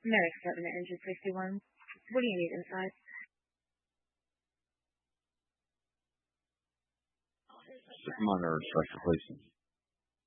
Medic 7 to Engine 61. What do you need inside? Monitor instructor, please.